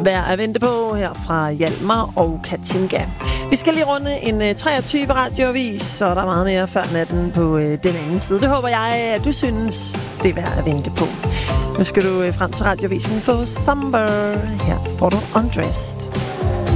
Værd at vente på her fra Hjalmar og Katinka. Vi skal lige runde en 23 radioavis, så der er meget mere før natten på den anden side. Det håber jeg, at du synes, det er værd at vente på. Nu skal du frem til radioavisen for Summer. Her får du Undressed.